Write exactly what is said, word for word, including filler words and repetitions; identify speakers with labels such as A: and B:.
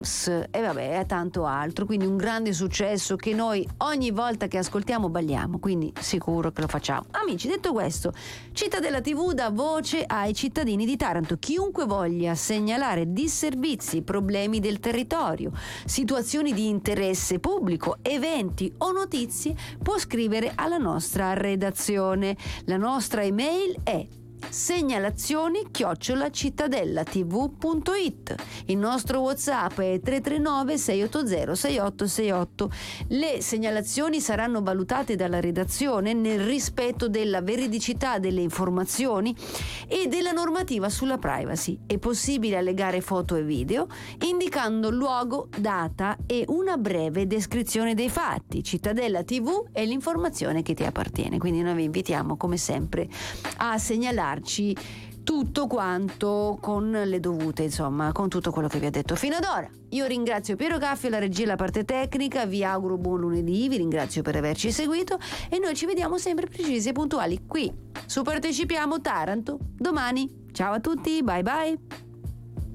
A: e vabbè, e tanto altro, quindi un grande successo che noi ogni volta che ascoltiamo balliamo, quindi sicuro che lo facciamo. Amici, detto questo, Cittadella tivù dà voce ai cittadini di Taranto. Chiunque voglia segnalare disservizi, problemi del territorio, situazioni di interesse pubblico, eventi o notizie può scrivere alla nostra redazione. La nostra email è segnalazioni chiocciola cittadellativù punto it. Il nostro WhatsApp è tre tre nove sei otto zero sei otto sei otto. Le segnalazioni saranno valutate dalla redazione nel rispetto della veridicità delle informazioni e della normativa sulla privacy. È possibile allegare foto e video indicando luogo, data e una breve descrizione dei fatti. Cittadella tivù è l'informazione che ti appartiene, quindi noi vi invitiamo come sempre a segnalare tutto quanto con le dovute, insomma, con tutto quello che vi ho detto fino ad ora. Io ringrazio Piero Gaffi, la regia e la parte tecnica, vi auguro buon lunedì, vi ringrazio per averci seguito e noi ci vediamo sempre precisi e puntuali qui su Partecipiamo Taranto domani. Ciao a tutti, bye bye.